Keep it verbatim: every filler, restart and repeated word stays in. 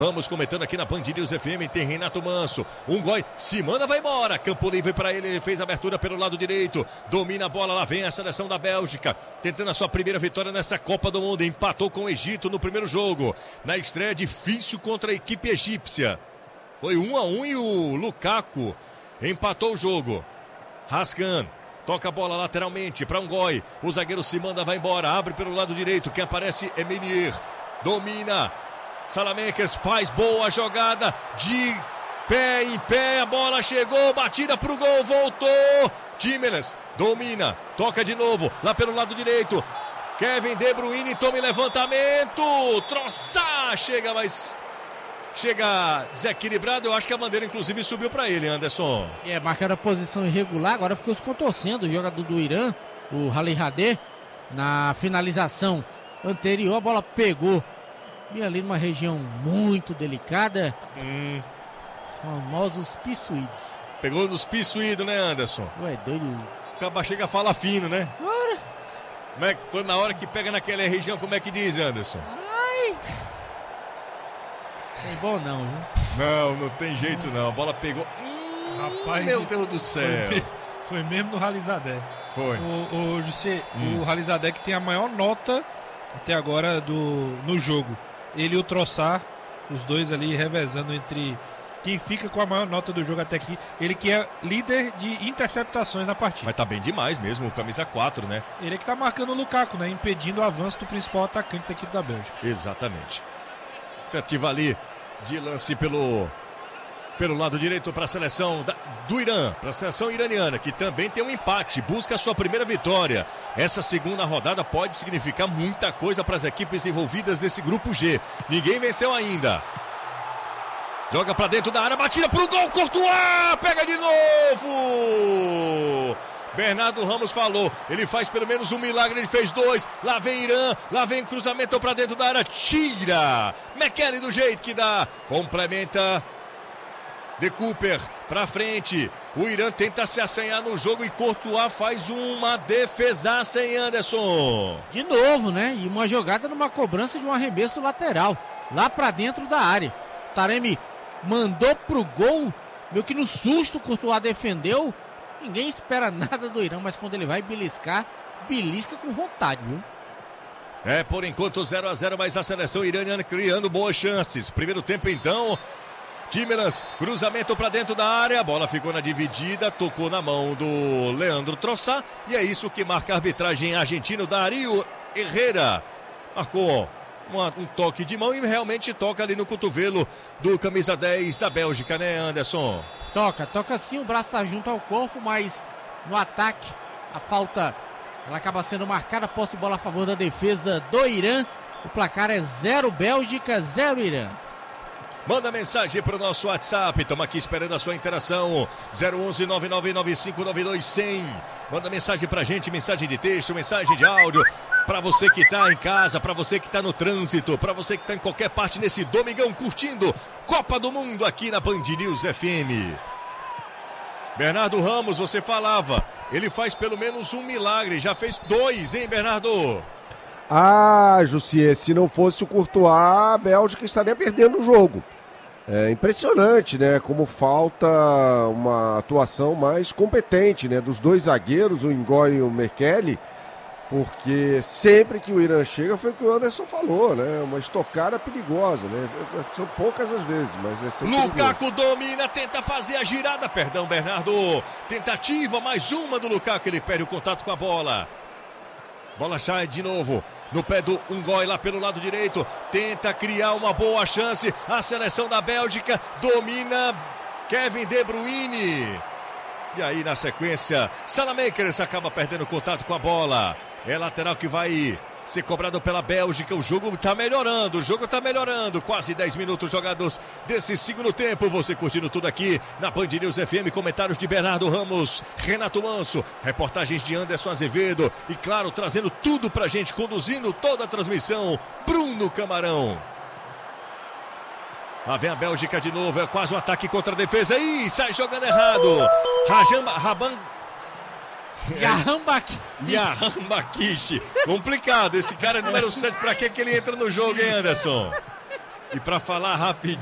Vamos comentando aqui na Band News F M, tem Renato Manso, um gol, se manda, vai embora, campo livre para ele, ele fez a abertura pelo lado direito, domina a bola, lá vem a seleção da Bélgica, tentando a sua primeira vitória nessa Copa do Mundo, empatou com o Egito no primeiro jogo, na estreia difícil contra a equipe egípcia, foi um a um e o Lukaku empatou o jogo. Rascan toca a bola lateralmente para um gol, o zagueiro se manda, vai embora, abre pelo lado direito, quem aparece é Menier, domina, Salamanca faz boa jogada de pé em pé, a bola chegou, batida pro gol, voltou, Tielemans domina, toca de novo, lá pelo lado direito, Kevin De Bruyne toma em levantamento, Trossard chega, mas chega desequilibrado, eu acho que a bandeira inclusive subiu para ele, Anderson. É, marcaram a posição irregular, agora ficou se contorcendo o jogador do Irã, o Halil na finalização anterior, a bola pegou e ali numa região muito delicada, hum. os famosos pissuídos. Pegou nos pissuídos, né, Anderson? Ué, doido. O cara chega a falar fino, né? Ora. Como é que, na hora que pega naquela região, como é que diz, Anderson? Ai. Tem bom não, viu? Não, não tem jeito não. A bola pegou. Hum, Rapaz, meu Deus do céu. Foi, foi mesmo no Halizadeh. Foi. O, o, José, hum. o Halizadeh que tem a maior nota até agora do, no jogo. Ele e o Trossard, os dois ali revezando entre quem fica com a maior nota do jogo até aqui. Ele que é líder de interceptações na partida. Mas tá bem demais mesmo, o camisa quatro, né? Ele é que tá marcando o Lukaku, né? Impedindo o avanço do principal atacante da equipe da Bélgica. Exatamente. Tentativa ali de lance pelo, pelo lado direito para a seleção da, do Irã, para a seleção iraniana, que também tem um empate, busca a sua primeira vitória. Essa segunda rodada pode significar muita coisa para as equipes envolvidas nesse grupo G. Ninguém venceu ainda. Joga para dentro da área, batida para o gol, Courtois, pega de novo. Bernardo Ramos falou, ele faz pelo menos um milagre, ele fez dois, lá vem Irã, lá vem cruzamento para dentro da área, tira, McKennie do jeito que dá, complementa, De Cooper para frente, o Irã tenta se assanhar no jogo e Courtois faz uma defesaça em Anderson. De novo, né, e uma jogada numa cobrança de um arremesso lateral, lá para dentro da área, Taremi mandou pro gol, meio que no susto o Courtois defendeu. Ninguém espera nada do Irã, mas quando ele vai beliscar, belisca com vontade, viu? É, por enquanto zero a zero, mas a seleção iraniana criando boas chances. Primeiro tempo então, Tielemans, cruzamento para dentro da área, a bola ficou na dividida, tocou na mão do Leandro Trossard, e é isso que marca a arbitragem argentino Darío Herrera. Marcou uma, um toque de mão e realmente toca ali no cotovelo do camisa dez da Bélgica, né, Anderson? Toca, toca sim, o braço está junto ao corpo, mas no ataque a falta ela acaba sendo marcada, posse de bola a favor da defesa do Irã. O placar é zero Bélgica, zero Irã. Manda mensagem para o nosso WhatsApp, estamos aqui esperando a sua interação, zero onze nove nove nove cinco nove dois zero zero. Manda mensagem para a gente, mensagem de texto, mensagem de áudio, para você que está em casa, para você que está no trânsito, para você que está em qualquer parte nesse domingão curtindo Copa do Mundo aqui na Band News F M. Bernardo Ramos, você falava, ele faz pelo menos um milagre, já fez dois, hein, Bernardo? Ah, Jussier, se não fosse o Courtois, a Bélgica estaria perdendo o jogo. É impressionante, né? Como falta uma atuação mais competente, né? Dos dois zagueiros, o Ngoy e o McKennie, porque sempre que o Irã chega, foi o que o Anderson falou, né? Uma estocada perigosa, né? São poucas as vezes, mas é sempre Lukaku perigoso. domina, tenta fazer a girada, perdão, Bernardo. Tentativa, mais uma do Lukaku, ele perde o contato com a bola. Bola sai de novo no pé do Ngoy lá pelo lado direito. Tenta criar uma boa chance. A seleção da Bélgica domina Kevin De Bruyne. E aí na sequência, Salamakers acaba perdendo contato com a bola. É lateral que vai ser cobrado pela Bélgica. O jogo tá melhorando, o jogo tá melhorando. Quase dez minutos jogados desse segundo tempo. Você curtindo tudo aqui na Band News F M. Comentários de Bernardo Ramos, Renato Manso, reportagens de Anderson Azevedo. E claro, trazendo tudo pra gente, conduzindo toda a transmissão, Bruno Camarão. Lá vem a Bélgica de novo, é quase um ataque contra a defesa. Ih, sai jogando errado. Rajamba, Raban... Yarambaki. Yarambaki. Complicado, esse cara é número sete, pra que que ele entra no jogo, hein, Anderson? E para falar rapidinho.